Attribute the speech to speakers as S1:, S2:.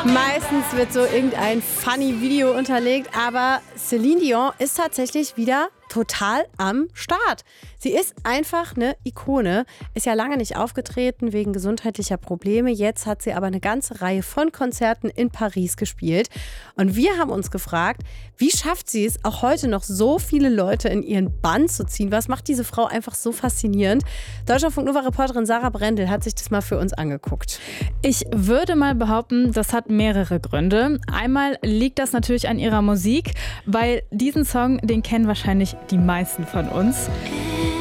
S1: Meistens wird so irgendein funny Video unterlegt, aber Celine Dion ist tatsächlich wieder total am Start. Sie ist einfach eine Ikone, ist ja lange nicht aufgetreten wegen gesundheitlicher Probleme. Jetzt hat sie aber eine ganze Reihe von Konzerten in Paris gespielt. Und wir haben uns gefragt, wie schafft sie es, auch heute noch so viele Leute in ihren Bann zu ziehen? Was macht diese Frau einfach so faszinierend? Deutschlandfunk-Nova-Reporterin Sarah Brendel hat sich das mal für uns angeguckt.
S2: Ich würde mal behaupten, das hat mehrere Gründe. Einmal liegt das natürlich an ihrer Musik, weil diesen Song, den kennen wahrscheinlich die meisten von uns.